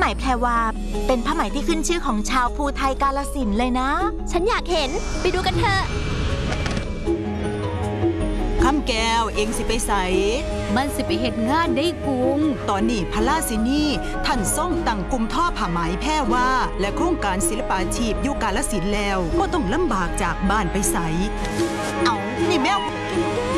แพรวาเป็นผ้าไหมที่ขึ้นชื่อของชาวภูไทยกาฬสินธุ์เลยนะฉันอยากเห็นไปดูกันเถอะคำแก้วเองสิไปใส่มันสิไปเฮ็ดงานได้กุงตอนนี้พระราชินีท่านทรงตั้งกลุ่มท่อผ้าไหมแพรวาและโครงการศิลปาชีพอยู่กาฬสินธุ์แล้วก็ต้องลำบากจากบ้านไปใส่เอานี่แมว